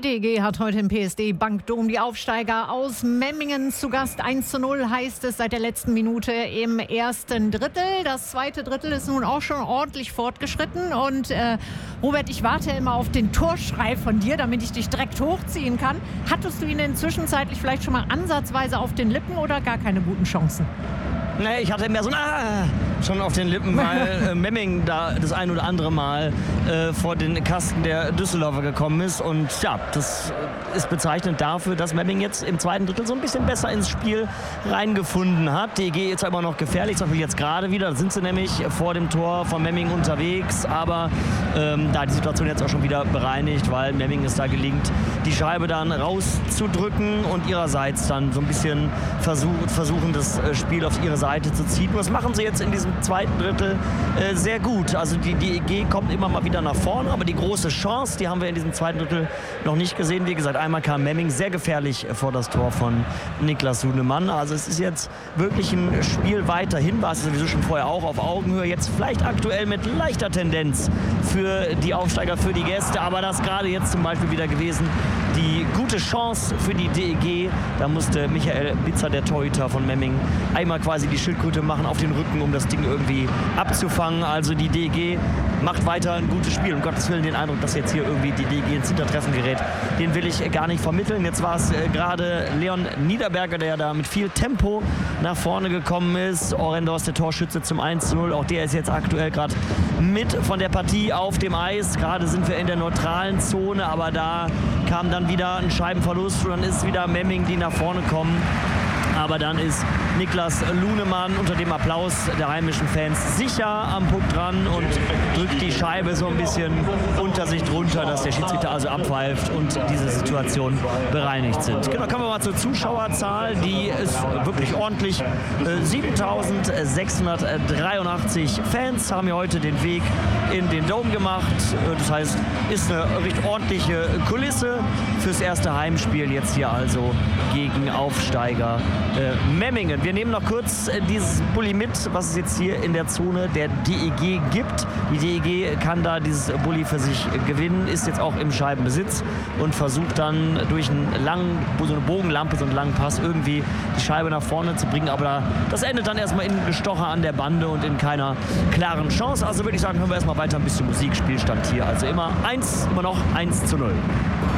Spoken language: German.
DEG hat heute im PSD Bankdom die Aufsteiger aus Memmingen zu Gast. 1:0 heißt es seit der letzten Minute im ersten Drittel. Das zweite Drittel ist nun auch schon ordentlich fortgeschritten. Und Robert, ich warte immer auf den Torschrei von dir, damit ich dich direkt hochziehen kann. Hattest du ihn denn zwischenzeitlich vielleicht schon mal ansatzweise auf den Lippen oder gar keine guten Chancen? Nee, ich hatte mehr so schon auf den Lippen, weil Memmingen da das ein oder andere Mal vor den Kasten der Düsseldorfer gekommen ist. Und ja, das ist bezeichnend dafür, dass Memmingen jetzt im zweiten Drittel so ein bisschen besser ins Spiel reingefunden hat. DEG ist immer noch gefährlich, zum Beispiel jetzt gerade wieder. Da sind sie nämlich vor dem Tor von Memmingen unterwegs. Aber da die Situation jetzt auch schon wieder bereinigt, weil Memmingen es da gelingt, die Scheibe dann rauszudrücken und ihrerseits dann so ein bisschen versuchen, das Spiel auf ihre Seite zu ziehen. Und das machen sie jetzt in diesem zweiten Drittel sehr gut. Also die DEG kommt immer mal wieder nach vorne, aber die große Chance, die haben wir in diesem zweiten Drittel noch nicht gesehen. Wie gesagt, einmal kam Memmingen sehr gefährlich vor das Tor von Niklas Lunemann. Also es ist jetzt wirklich ein Spiel weiterhin, war es sowieso schon vorher auch auf Augenhöhe. Jetzt vielleicht aktuell mit leichter Tendenz für die Aufsteiger, für die Gäste, aber das gerade jetzt zum Beispiel wieder gewesen. Die gute Chance für die DEG, da musste Michael Bitzer, der Torhüter von Memmingen, einmal quasi die Schildkröte machen auf den Rücken, um das Ding irgendwie abzufangen. Also die DEG macht weiter ein gutes Spiel. Um Gottes Willen den Eindruck, dass jetzt hier irgendwie die DEG ins Hintertreffen gerät, den will ich gar nicht vermitteln. Jetzt war es gerade Leon Niederberger, der da mit viel Tempo nach vorne gekommen ist. Orendorst, der Torschütze zum 1:0. Auch der ist jetzt aktuell gerade mit von der Partie auf dem Eis. Gerade sind wir in der neutralen Zone, aber da kam dann wieder ein Scheibenverlust und dann ist wieder Memmingen, die nach vorne kommen. Aber dann ist Niklas Lunemann unter dem Applaus der heimischen Fans sicher am Puck dran und drückt die Scheibe so ein bisschen unter sich drunter, dass der Schiedsrichter also abpfeift und diese Situation bereinigt sind. Genau, kommen wir mal zur Zuschauerzahl. Die ist wirklich ordentlich. 7.683 Fans haben hier heute den Weg in den Dom gemacht. Das heißt, ist eine recht ordentliche Kulisse fürs erste Heimspiel jetzt hier also gegen Aufsteiger Memmingen. Wir nehmen noch kurz dieses Bulli mit, was es jetzt hier in der Zone der DEG gibt. Die DEG kann da dieses Bulli für sich gewinnen, ist jetzt auch im Scheibenbesitz und versucht dann durch so eine Bogenlampe, so einen langen Pass irgendwie die Scheibe nach vorne zu bringen. Aber das endet dann erstmal in Gestocher an der Bande und in keiner klaren Chance. Also würde ich sagen, hören wir erstmal weiter ein bisschen Musikspielstand hier. Also immer noch 1:0.